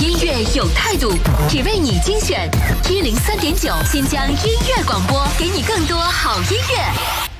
音乐有态度，只为你精选103.9新疆音乐广播，给你更多好音乐。